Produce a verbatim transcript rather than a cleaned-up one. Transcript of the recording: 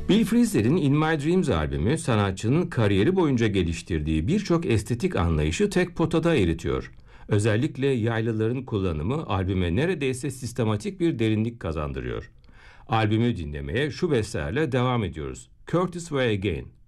Bill Frisell'in In My Dreams albümü sanatçının kariyeri boyunca geliştirdiği birçok estetik anlayışı tek potada eritiyor. Özellikle yaylıların kullanımı albüme neredeyse sistematik bir derinlik kazandırıyor. Albümü dinlemeye şu bestelerle devam ediyoruz. Curtis Way Again.